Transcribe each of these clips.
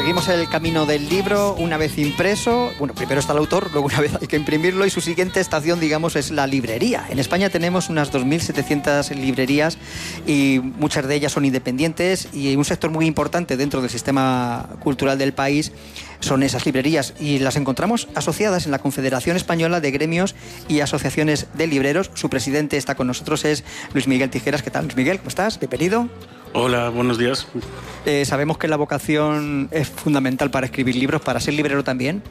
seguimos el camino del libro una vez impreso. Bueno, primero está el autor, luego una vez hay que imprimirlo y su siguiente estación, digamos, es la librería. En España tenemos unas 2.700 librerías y muchas de ellas son independientes, y un sector muy importante dentro del sistema cultural del país son esas librerías, y las encontramos asociadas en la Confederación Española de Gremios y Asociaciones de Libreros. Su presidente está con nosotros, es Luis Miguel Tijeras. ¿Qué tal, Luis Miguel? ¿Cómo estás? Bienvenido. Hola, buenos días. Sabemos que la vocación es fundamental para escribir libros, para ser librero también.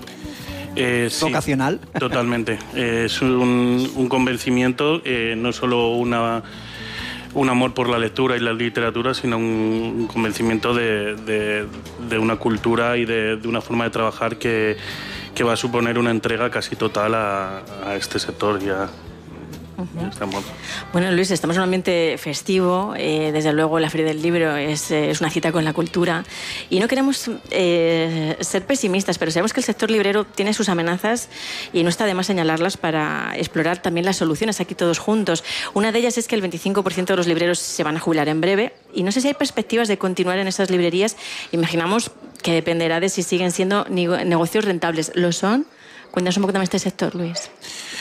Sí, vocacional. Totalmente. Es un convencimiento, no solo un amor por la lectura y la literatura, sino un convencimiento de una cultura y de una forma de trabajar que va a suponer una entrega casi total a este sector ya. Bueno, Luis, estamos en un ambiente festivo, desde luego la Feria del Libro es una cita con la cultura, y no queremos ser pesimistas, pero sabemos que el sector librero tiene sus amenazas y no está de más señalarlas para explorar también las soluciones aquí todos juntos. Una de ellas es que el 25% de los libreros se van a jubilar en breve, y no sé si hay perspectivas de continuar en esas librerías. Imaginamos que dependerá de si siguen siendo negocios rentables. ¿Lo son? Cuéntanos un poco también de este sector, Luis.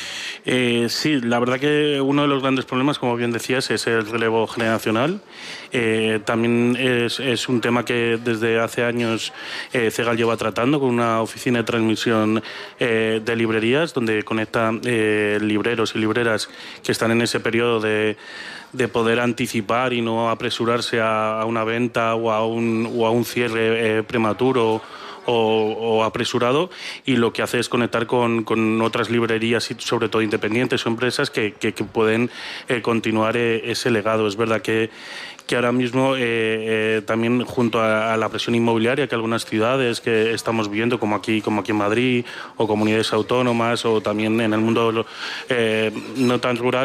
Sí, la verdad que uno de los grandes problemas, como bien decías, es el relevo generacional. También es un tema que desde hace años CEGAL lleva tratando con una oficina de transmisión de librerías, donde conecta libreros y libreras que están en ese periodo de poder anticipar y no apresurarse a una venta o a un cierre prematuro o apresurado, y lo que hace es conectar con otras librerías y sobre todo independientes o empresas que pueden continuar ese legado. Es verdad que ahora mismo también, junto a la presión inmobiliaria que algunas ciudades que estamos viendo, como aquí en Madrid, o comunidades autónomas, o también en el mundo no tan rural,